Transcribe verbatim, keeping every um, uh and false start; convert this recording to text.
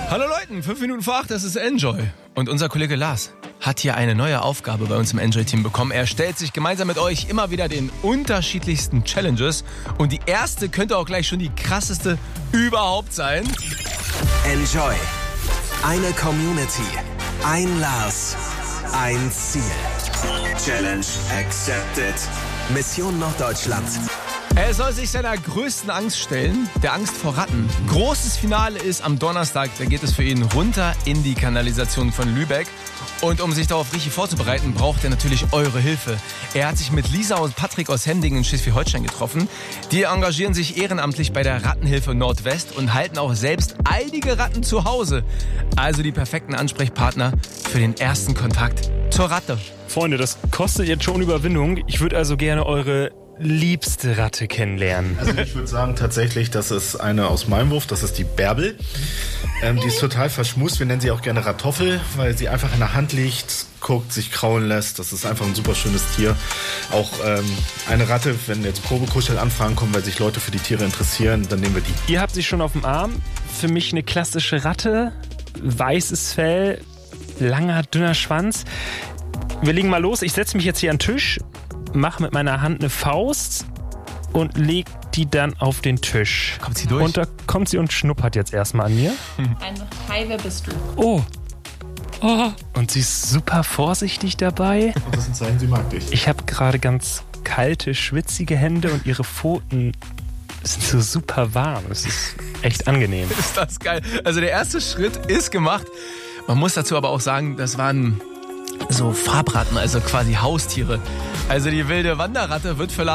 Hallo Leute, fünf Minuten vor acht, das ist Enjoy. Und unser Kollege Lars hat hier eine neue Aufgabe bei uns im Enjoy-Team bekommen. Er stellt sich gemeinsam mit euch immer wieder den unterschiedlichsten Challenges. Und die erste könnte auch gleich schon die krasseste überhaupt sein. Enjoy. Eine Community. Ein Lars. Ein Ziel. Challenge accepted. Mission Norddeutschland. Er soll sich seiner größten Angst stellen, der Angst vor Ratten. Großes Finale ist am Donnerstag, da geht es für ihn runter in die Kanalisation von Lübeck. Und um sich darauf richtig vorzubereiten, braucht er natürlich eure Hilfe. Er hat sich mit Lisa und Patrick aus Hendingen in Schleswig-Holstein getroffen. Die engagieren sich ehrenamtlich bei der Rattenhilfe Nordwest und halten auch selbst einige Ratten zu Hause. Also die perfekten Ansprechpartner für den ersten Kontakt zur Ratte. Freunde, das kostet jetzt schon Überwindung. Ich würde also gerne eure liebste Ratte kennenlernen. Also ich würde sagen tatsächlich, das ist eine aus meinem Wurf, das ist die Bärbel. Ähm, die ist total verschmust, wir nennen sie auch gerne Rattoffel, weil sie einfach in der Hand liegt, guckt, sich kraulen lässt. Das ist einfach ein super schönes Tier. Auch ähm, eine Ratte, wenn jetzt Probekuschel-Anfragen kommen, weil sich Leute für die Tiere interessieren, dann nehmen wir die. Ihr habt sie schon auf dem Arm. Für mich eine klassische Ratte, weißes Fell, langer, dünner Schwanz. Wir legen mal los. Ich setze mich jetzt hier an den Tisch, mache mit meiner Hand eine Faust und leg die dann auf den Tisch. Kommt sie durch? Und da kommt sie und schnuppert jetzt erstmal an mir. Ein Hai, wer bist du? Oh. Oh. Und sie ist super vorsichtig dabei. Und das ist ein Zeichen, sie mag dich. Ich habe gerade ganz kalte, schwitzige Hände und ihre Pfoten sind so super warm. Es ist echt angenehm. Ist das geil. Also der erste Schritt ist gemacht. Man muss dazu aber auch sagen, das waren so Farbratten, also quasi Haustiere. Also die wilde Wanderratte wird für